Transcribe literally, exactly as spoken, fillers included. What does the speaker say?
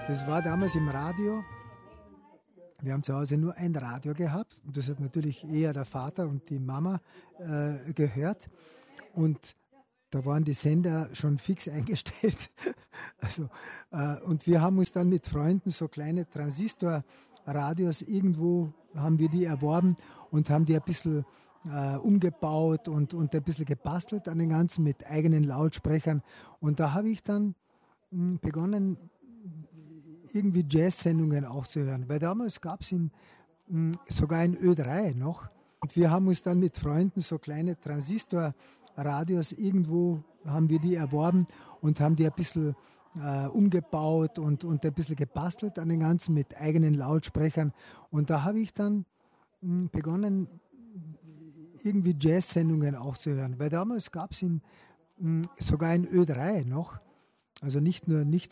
Das war damals im Radio. Wir haben zu Hause nur ein Radio gehabt. Und das hat natürlich eher der Vater und die Mama äh, gehört. Und da waren die Sender schon fix eingestellt. Also, äh, und wir haben uns dann mit Freunden so kleine Transistorradios irgendwo, haben wir die erworben und haben die ein bisschen äh, umgebaut und, und ein bisschen gebastelt an den Ganzen mit eigenen Lautsprechern. Und da habe ich dann mh, begonnen, irgendwie Jazz-Sendungen auch zu hören. Weil damals gab es sogar in Ö drei noch. Und wir haben uns dann mit Freunden so kleine Transistorradios irgendwo, haben wir die erworben und haben die ein bisschen äh, umgebaut und, und ein bisschen gebastelt an den Ganzen mit eigenen Lautsprechern. Und da habe ich dann mh, begonnen, irgendwie Jazz-Sendungen auch zu hören. Weil damals gab es sogar in Ö drei noch, also nicht nur nicht